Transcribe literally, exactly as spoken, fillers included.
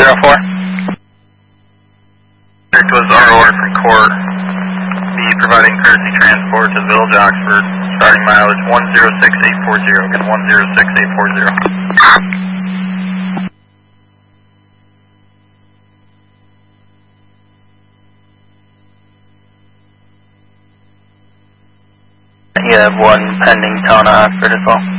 zero four. It was R O R from Court. Be providing courtesy transport to the Village of Oxford. Starting mileage one zero six eight four zero. Again, one zero six eight four zero. You have one pending Tona Oxford as well.